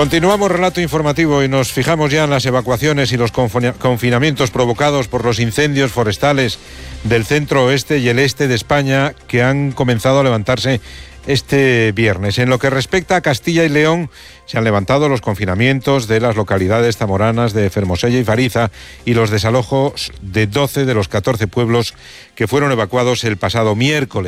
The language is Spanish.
Continuamos relato informativo y nos fijamos ya en las evacuaciones y los confinamientos provocados por los incendios forestales del centro oeste y el este de España que han comenzado a levantarse este viernes. En lo que respecta a Castilla y León, se han levantado los confinamientos de las localidades zamoranas de Fermosella y Fariza y los desalojos de 12 de los 14 pueblos que fueron evacuados el pasado miércoles.